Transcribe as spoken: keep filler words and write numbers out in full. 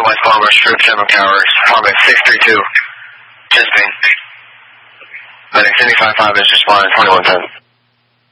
West Palmer, Strip seven Towers, Apartment six three two, Chisping. Medic Cindy five five is responding twenty-one ten.